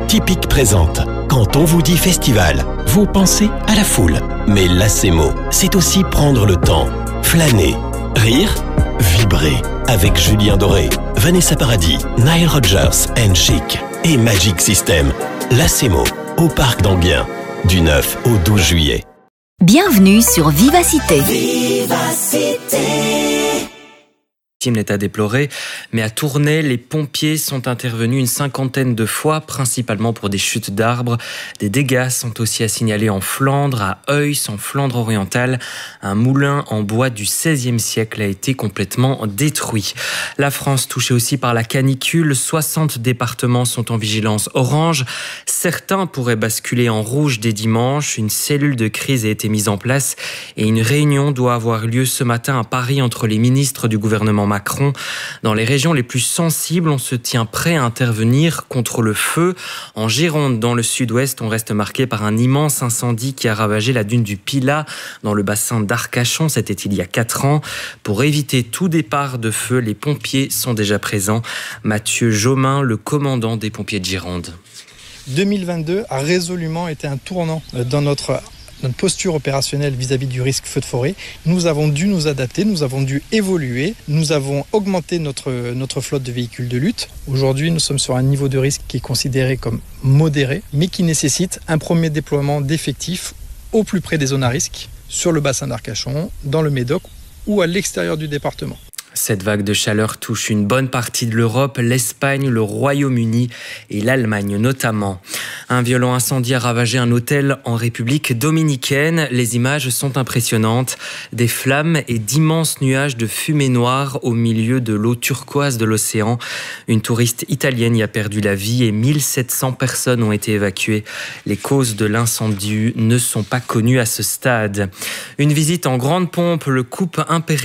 Typique présente. Quand on vous dit festival, vous pensez à la foule. Mais Lacemo, c'est aussi prendre le temps, flâner, rire, vibrer. Avec Julien Doré, Vanessa Paradis, Nile Rodgers and Chic et Magic System. Lacemo, au Parc d'Enghien, du 9 au 12 juillet. Bienvenue sur Vivacité. N'est à déplorer, mais à Tournai, les pompiers sont intervenus une 50aine de fois, principalement pour des chutes d'arbres. Des dégâts sont aussi à signaler en Flandre, à Heus, en Flandre orientale. Un moulin en bois du XVIe siècle a été complètement détruit. La France touchée aussi par la canicule, 60 départements sont en vigilance orange. Certains pourraient basculer en rouge dès dimanche. Une cellule de crise a été mise en place et une réunion doit avoir lieu ce matin à Paris entre les ministres du gouvernement Macron. Dans les régions les plus sensibles, on se tient prêt à intervenir contre le feu. En Gironde, dans le sud-ouest, on reste marqué par un immense incendie qui a ravagé la dune du Pilat dans le bassin d'Arcachon. C'était il y a 4 ans. Pour éviter tout départ de feu, les pompiers sont déjà présents. Mathieu Jomain, le commandant des pompiers de Gironde. 2022 a résolument été un tournant dans notre posture opérationnelle vis-à-vis du risque feu de forêt. Nous avons dû nous adapter, nous avons dû évoluer, nous avons augmenté notre flotte de véhicules de lutte. Aujourd'hui, nous sommes sur un niveau de risque qui est considéré comme modéré, mais qui nécessite un premier déploiement d'effectifs au plus près des zones à risque, sur le bassin d'Arcachon, dans le Médoc ou à l'extérieur du département. Cette vague de chaleur touche une bonne partie de l'Europe, l'Espagne, le Royaume-Uni et l'Allemagne notamment. Un violent incendie a ravagé un hôtel en République dominicaine. Les images sont impressionnantes. Des flammes et d'immenses nuages de fumée noire au milieu de l'eau turquoise de l'océan. Une touriste italienne y a perdu la vie et 1700 personnes ont été évacuées. Les causes de l'incendie ne sont pas connues à ce stade. Une visite en grande pompe. Le couple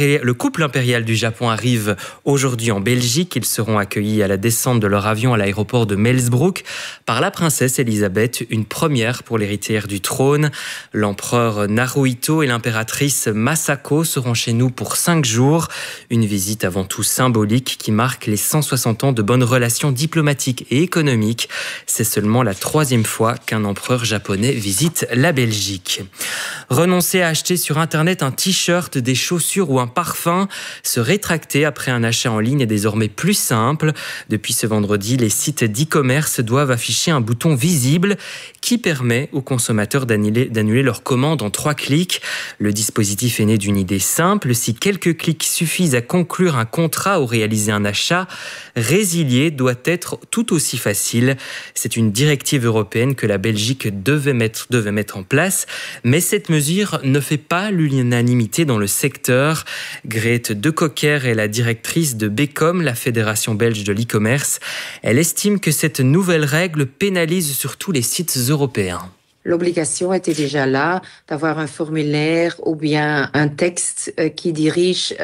impérial du Japon arrive aujourd'hui en Belgique. Ils seront accueillis à la descente de leur avion à l'aéroport de Melsbroek par la princesse Elisabeth, une première pour l'héritière du trône. L'empereur Naruhito et l'impératrice Masako seront chez nous pour 5 jours. Une visite avant tout symbolique qui marque les 160 ans de bonnes relations diplomatiques et économiques. C'est seulement la 3e fois qu'un empereur japonais visite la Belgique. Renoncer à acheter sur Internet un t-shirt, des chaussures ou un parfum, se rétracter après un achat en ligne est désormais plus simple. Depuis ce vendredi, les sites d'e-commerce doivent afficher un bouton visible qui permet aux consommateurs d'annuler leur commande en 3 clics. Le dispositif est né d'une idée simple. Si quelques clics suffisent à conclure un contrat ou réaliser un achat, résilier doit être tout aussi facile. C'est une directive européenne que la Belgique devait mettre en place, mais cette mesure ne fait pas l'unanimité dans le secteur. Grete De Cocker est la directrice de Becom, la fédération belge de l'e-commerce. Elle estime que cette nouvelle règle pénalise surtout les sites européens. L'obligation était déjà là d'avoir un formulaire ou bien un texte qui dirigeait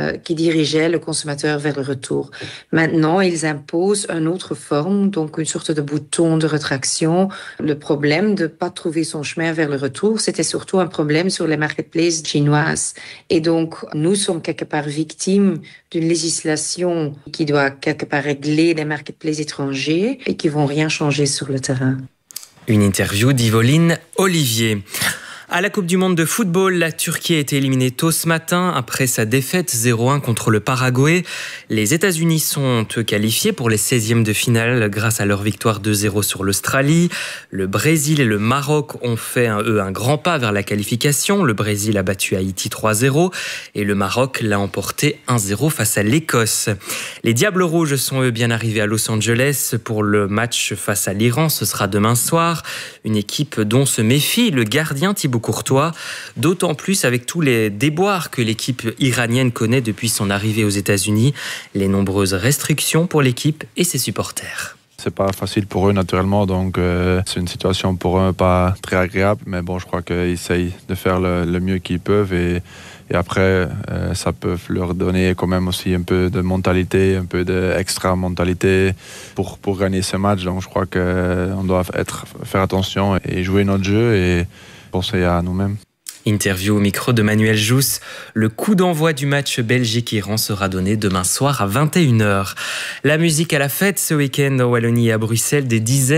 le consommateur vers le retour. Maintenant, ils imposent une autre forme, donc une sorte de bouton de rétraction. Le problème de ne pas trouver son chemin vers le retour, c'était surtout un problème sur les marketplaces chinoises. Et donc, nous sommes quelque part victimes d'une législation qui doit quelque part régler les marketplaces étrangers et qui vont rien changer sur le terrain. Une interview d'Yvoline Olivier. À la Coupe du Monde de football, la Turquie a été éliminée tôt ce matin après sa défaite 0-1 contre le Paraguay. Les États-Unis sont qualifiés pour les 16e de finale grâce à leur victoire 2-0 sur l'Australie. Le Brésil et le Maroc ont fait un grand pas vers la qualification. Le Brésil a battu Haïti 3-0 et le Maroc l'a emporté 1-0 face à l'Écosse. Les Diables Rouges sont eux bien arrivés à Los Angeles pour le match face à l'Iran. Ce sera demain soir. Une équipe dont se méfie le gardien Thibaut Courtois, d'autant plus avec tous les déboires que l'équipe iranienne connaît depuis son arrivée aux États-Unis, les nombreuses restrictions pour l'équipe et ses supporters. C'est pas facile pour eux naturellement, donc c'est une situation pour eux pas très agréable, mais bon, je crois qu'ils essayent de faire le mieux qu'ils peuvent et après ça peut leur donner quand même aussi un peu de mentalité, un peu d'extra mentalité pour gagner ce match. Donc je crois qu'on doit faire attention et jouer notre jeu et penser à nous-mêmes. Interview au micro de Manuel Jousse. Le coup d'envoi du match Belgique-Iran sera donné demain soir à 21h. La musique à la fête ce week-end en Wallonie et à Bruxelles, des dizaines